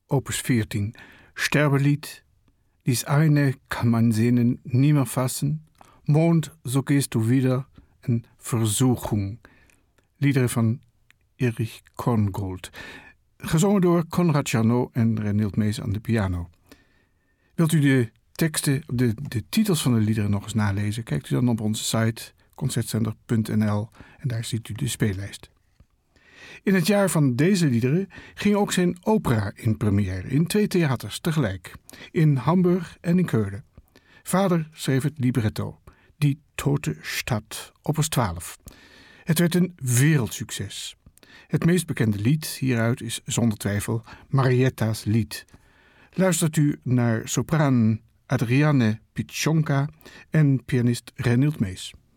opus 14, Sterbelied. Dies eine kann man Sehnen nimmer fassen. Mond, so gehst du wieder. En Versuchung. Liederen van Erich Korngold. Gezongen door Konrad Janot en Renild Mees aan de piano. Wilt u de teksten, de titels van de liederen nog eens nalezen? Kijkt u dan op onze site concertzender.nl en daar ziet u de speellijst. In het jaar van deze liederen ging ook zijn opera in première in 2 theaters tegelijk, in Hamburg en in Keulen. Vader schreef het libretto, Die Tote Stad, opus 12. Het werd een wereldsucces. Het meest bekende lied hieruit is zonder twijfel Marietta's lied. Luistert u naar sopraan Adriane Pitschonka en pianist Renild Mees.